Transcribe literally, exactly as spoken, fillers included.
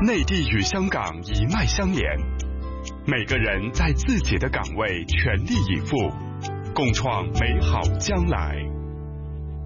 内地与香港一脉相连，每个人在自己的岗位全力以赴，共创美好将来。